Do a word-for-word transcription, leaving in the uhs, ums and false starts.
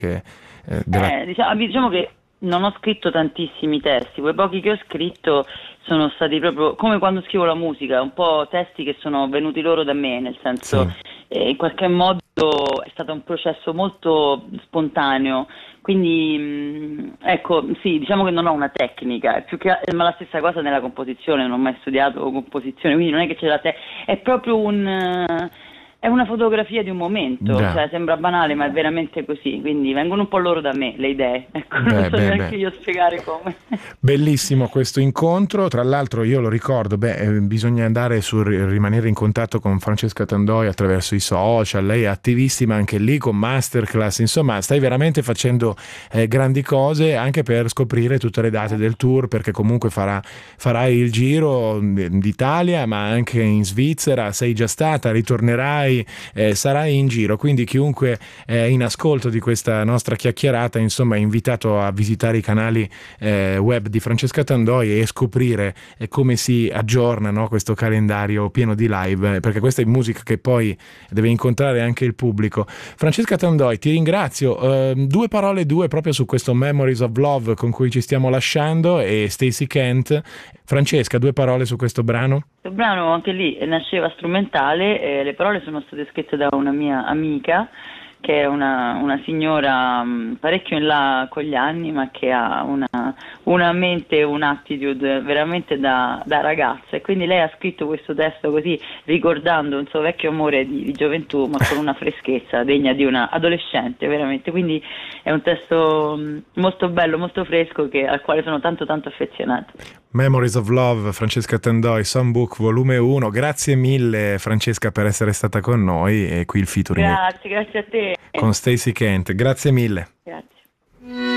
che, eh, della... Eh, diciamo, diciamo che non ho scritto tantissimi testi, quei pochi che ho scritto sono stati proprio come quando scrivo la musica, un po' testi che sono venuti loro da me, nel senso, Sì. eh, in qualche modo è stato un processo molto spontaneo, quindi mh, ecco, sì, diciamo che non ho una tecnica, è più che, ma la stessa cosa nella composizione, non ho mai studiato composizione, quindi non è che c'è la te, è proprio un... eh, è una fotografia di un momento, Già. cioè sembra banale, ma è veramente così, quindi vengono un po' loro da me, le idee, ecco, non Beh, so beh, neanche beh. io spiegare come. Bellissimo questo incontro, tra l'altro io lo ricordo, beh, eh, bisogna andare su, rimanere in contatto con Francesca Tandoi attraverso i social, lei è attivissima anche lì con masterclass, insomma stai veramente facendo eh, grandi cose anche per scoprire tutte le date del tour, perché comunque farà, farai il giro d'Italia ma anche in Svizzera, sei già stata, ritornerai, eh, sarai in giro, quindi chiunque è in ascolto di questa nostra chiacchierata insomma è invitato a visitare i canali eh, web di Francesca Tandoi e scoprire eh, come si aggiorna, no, questo calendario pieno di live, eh, perché questa è musica che poi deve incontrare anche il pubblico. Francesca Tandoi, ti ringrazio. Eh, due parole, due proprio su questo Memories of Love con cui ci stiamo lasciando e Stacey Kent. Francesca, due parole su questo brano? Il brano anche lì nasceva strumentale, eh, le parole sono state scritte da una mia amica, che è una, una signora mh, parecchio in là con gli anni, ma che ha una, una mente e un'attitude veramente da, da ragazza, e quindi lei ha scritto questo testo così, ricordando un suo vecchio amore di, di gioventù, ma con una freschezza degna di una adolescente, veramente. Quindi è un testo mh, molto bello, molto fresco, che, al quale sono tanto tanto affezionata. Memories of Love, Francesca Tandoi, Songbook volume uno. Grazie mille Francesca per essere stata con noi e qui il featuring Grazie, grazie a te. con Stacey Kent. Grazie mille. Grazie.